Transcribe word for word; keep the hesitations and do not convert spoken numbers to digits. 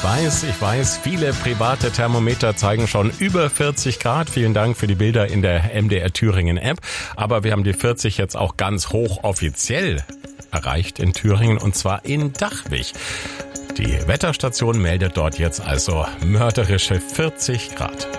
weiß, ich weiß, viele private Thermometer zeigen schon über vierzig Grad. Vielen Dank für die Bilder in der M D R Thüringen App. Aber wir haben die vierzig jetzt auch ganz hoch offiziell erreicht in Thüringen, und zwar in Dachwig. Die Wetterstation meldet dort jetzt also mörderische vierzig Grad.